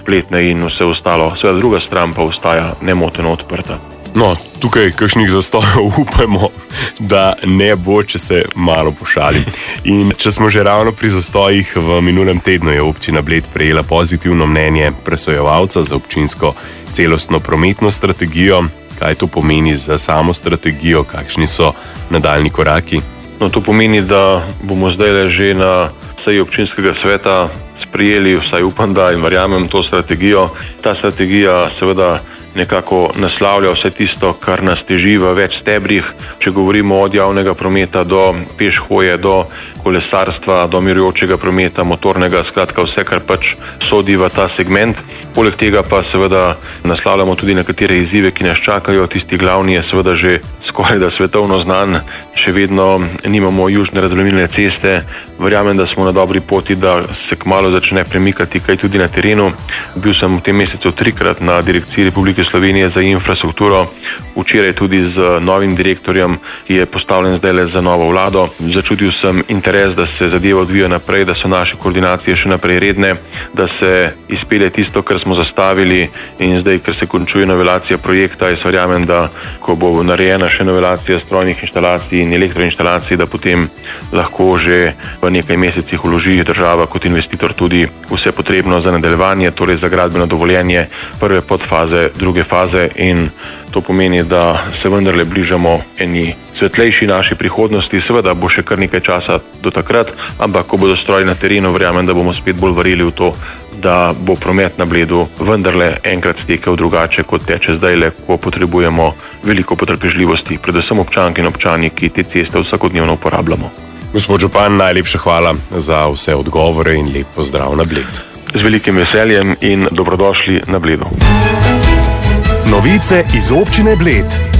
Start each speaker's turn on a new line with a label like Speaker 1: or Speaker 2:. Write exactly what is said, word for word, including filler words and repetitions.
Speaker 1: spletne in vse ostalo. Seveda druga stran pa ostaja nemoteno odprta.
Speaker 2: No, tukaj kakšnih zastojev upajmo, da ne bo, če se malo pošalim. In če smo že ravno pri zastojih, v minulem tednu je občina Bled prejela pozitivno mnenje presojevalca za občinsko celostno prometno strategijo. Kaj to pomeni za samo strategijo, kakšni so nadaljni koraki?
Speaker 1: No, to pomeni, da bomo zdaj že na seji občinskega sveta sprejeli, vsaj upam, da in verjamem, to strategijo. Ta strategija seveda nekako naslavlja vse tisto, kar nas teži v več stebrih. Če govorimo od javnega prometa do pešhoje, do kolesarstva, do mirujočega prometa, motornega, skratka vse, kar pač sodi v ta segment. Poleg tega pa seveda naslavljamo tudi nekatere izzive, ki nas čakajo. Tisti glavni je seveda že skoraj da svetovno znan. Še vedno nimamo južne razbremenilne ceste. Verjamem, da smo na dobri poti, da se kmalu začne premikati kaj tudi na terenu. Bil sem v tem mesecu trikrat na Direkciji Republike Slovenije za infrastrukturo. Včeraj tudi z novim direktorjem, ki je postavljen zdaj za novo vlado. Začutil sem interes, da se zadeva odvija naprej, da so naše koordinacije še naprej redne, da se izpelje tisto, kar smo zastavili, in zdaj, ker se končuje novelacija projekta, jaz verjamem, da ko bo narejena še novelacija strojnih inštalacij in elektroinštalacij, da potem lahko že v nekaj mesecih vloži država kot investitor tudi vse potrebno za nadaljevanje, torej za gradbeno dovoljenje prve podfaze, druge faze, in to pomeni, da se vendarle bližamo eni svetlejši naši prihodnosti. Seveda bo še kar nekaj časa do takrat, ampak ko bodo stroji na terenu, verjamem, da bomo spet bolj verjeli v to, da bo promet na Bledu vendarle enkrat stekel drugače, kot teče zdajle, ko potrebujemo veliko potrpežljivosti, predvsem občanke in občani, ki te ceste vsakodnevno uporabljamo.
Speaker 2: Gospod župan, najlepša hvala za vse odgovore in lep pozdrav na Bled.
Speaker 1: Z velikim veseljem in dobrodošli na Bledu.
Speaker 3: Novice iz občine Bled.